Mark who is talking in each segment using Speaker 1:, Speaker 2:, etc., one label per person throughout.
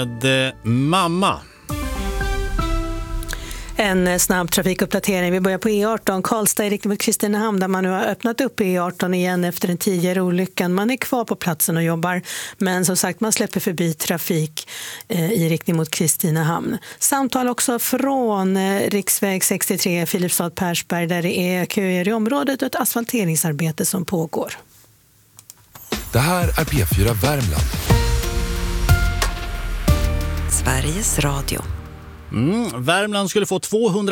Speaker 1: Mamma.
Speaker 2: En snabb trafikuppdatering. Vi börjar på E18 Karlstad i riktning mot Kristinehamn där man nu har öppnat upp E18 igen efter den tidigare olyckan. Man är kvar på platsen och jobbar, men som sagt man släpper förbi trafik i riktning mot Kristinehamn. Samtal också från riksväg 63 Filipstad-Persberg där det är köer i området och ett asfalteringsarbete som pågår.
Speaker 3: Det här är P4 Värmland.
Speaker 4: Sveriges Radio.
Speaker 1: Värmland skulle få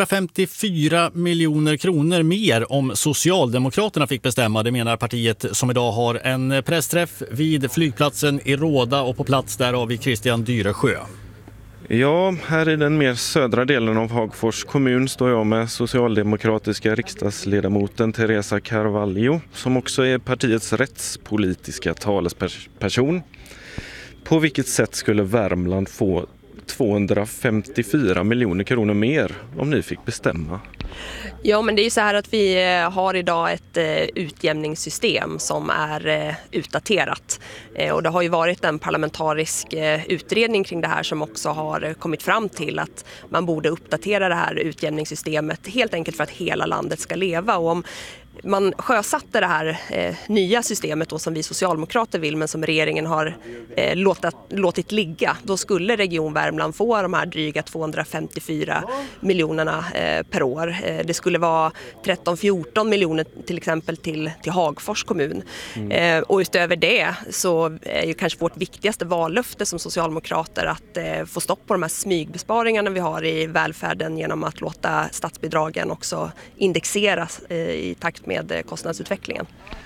Speaker 1: 254 miljoner kronor mer om Socialdemokraterna fick bestämma. Det menar partiet som idag har en pressträff vid flygplatsen i Råda, och på plats där har vi Christian Dyresjö.
Speaker 5: Ja, här i den mer södra delen av Hagfors kommun står jag med socialdemokratiska riksdagsledamoten Teresa Carvalho som också är partiets rättspolitiska talesperson. På vilket sätt skulle Värmland få 254 miljoner kronor mer om ni fick bestämma?
Speaker 6: Ja, men det är ju så här att vi har idag ett utjämningssystem som är utdaterat. Och det har ju varit en parlamentarisk utredning kring det här som också har kommit fram till att man borde uppdatera det här utjämningssystemet helt enkelt för att hela landet ska leva. Och om man sjösatte det här nya systemet då, som vi socialdemokrater vill men som regeringen har låtit ligga, då skulle Region Värmland få de här dryga 254 miljonerna per år. Det skulle vara 13-14 miljoner till exempel till Hagfors kommun. Och utöver det så är ju kanske vårt viktigaste vallöfte som socialdemokrater att få stopp på de här smygbesparingarna vi har i välfärden genom att låta statsbidragen också indexeras i takt med kostnadsutvecklingen.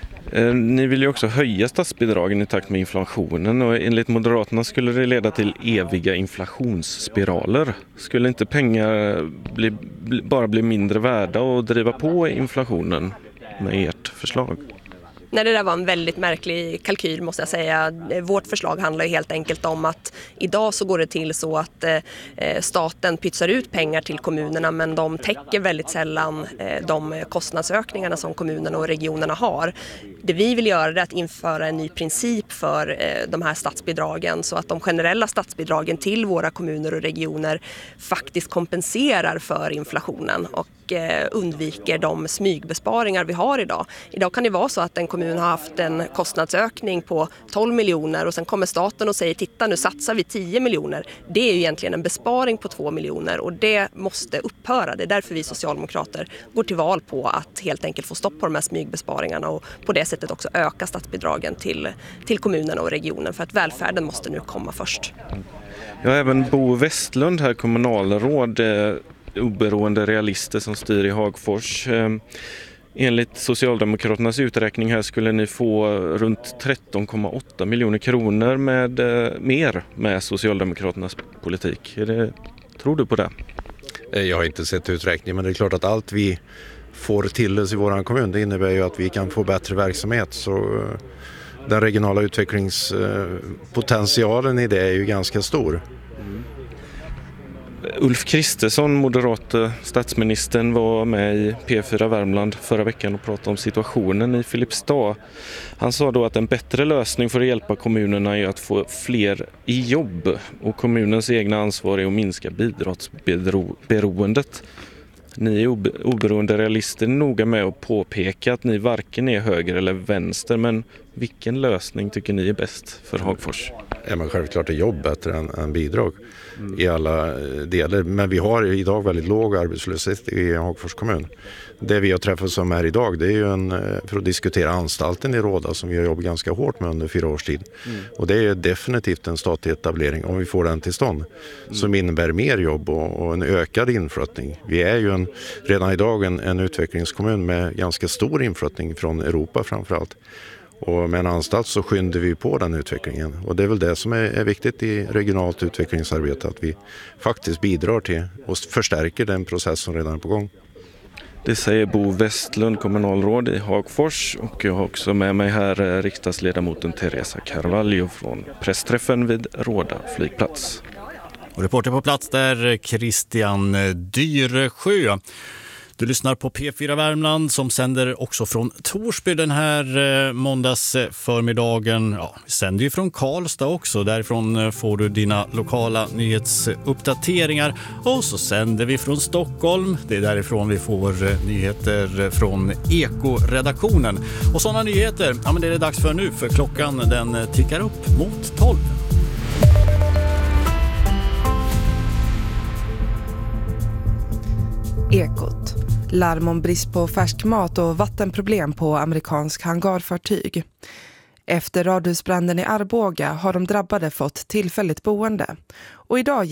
Speaker 5: Ni vill ju också höja statsbidragen i takt med inflationen, och enligt Moderaterna skulle det leda till eviga inflationsspiraler. Skulle inte pengar bara bli mindre värda och driva på inflationen med ert förslag?
Speaker 6: Nej, det där var en väldigt märklig kalkyl måste jag säga. Vårt förslag handlar ju helt enkelt om att idag så går det till så att staten pytsar ut pengar till kommunerna, men de täcker väldigt sällan de kostnadsökningarna som kommunerna och regionerna har. Det vi vill göra är att införa en ny princip för de här statsbidragen så att de generella statsbidragen till våra kommuner och regioner faktiskt kompenserar för inflationen och undviker de smygbesparingar vi har idag. Idag kan det vara så att en kommun har haft en kostnadsökning på 12 miljoner och sen kommer staten och säger titta nu satsar vi 10 miljoner. Det är ju egentligen en besparing på 2 miljoner och det måste upphöra. Det är därför vi socialdemokrater går till val på att helt enkelt få stopp på de här smygbesparingarna och på det sättet också öka statsbidragen till kommunerna och regionen för att välfärden måste nu komma först.
Speaker 5: Ja, även Bo Westlund här, kommunalråd, oberoende realister som styr i Hagfors. Enligt Socialdemokraternas uträkning här skulle ni få runt 13,8 miljoner kronor mer med Socialdemokraternas politik. Tror du på det?
Speaker 7: Jag har inte sett uträkningen, men det är klart att allt vi får till oss i vår kommun, det innebär ju att vi kan få bättre verksamhet. Så den regionala utvecklingspotentialen i det är ju ganska stor.
Speaker 5: Ulf Kristersson, moderata statsministern, var med i P4 Värmland förra veckan och pratade om situationen i Filipstad. Han sa då att en bättre lösning för att hjälpa kommunerna är att få fler i jobb och kommunens egna ansvar är att minska bidragsberoendet. Ni är oberoende realister noga med att påpeka att ni varken är höger eller vänster, men vilken lösning tycker ni är bäst för Hagfors?
Speaker 7: Ja, men självklart är jobb bättre än bidrag i alla delar. Men vi har idag väldigt låg arbetslöshet i Hagfors kommun. Det vi har träffats om här idag, det är ju för att diskutera anstalten i Råda som vi har jobbat ganska hårt med under 4 års tid. Och det är definitivt en statlig etablering om vi får den till stånd som innebär mer jobb och en ökad inflyttning. Vi är ju redan idag en utvecklingskommun med ganska stor inflyttning från Europa framförallt. Och med en anstalt så skyndar vi på den utvecklingen. Och det är väl det som är viktigt i regionalt utvecklingsarbete, att vi faktiskt bidrar till och förstärker den process som redan är på gång.
Speaker 5: Det säger Bo Westlund, kommunalråd i Hagfors, och jag har också med mig här riksdagsledamoten Teresa Carvalho från pressträffen vid Råda flygplats.
Speaker 1: Och reporter på plats där Christian Dyresjö. Du lyssnar på P4 Värmland som sänder också från Torsby den här måndagsförmiddagen. Ja, vi sänder ju från Karlstad också. Därifrån får du dina lokala nyhetsuppdateringar. Och så sänder vi från Stockholm. Det är därifrån vi får nyheter från Eko-redaktionen. Och sådana nyheter, ja men det är det dags för nu, för klockan den tickar upp mot 12.
Speaker 8: Ekot. Larm om brist på färsk mat och vattenproblem på amerikansk hangarfartyg. Efter radhusbranden i Arboga har de drabbade fått tillfälligt boende. Och idag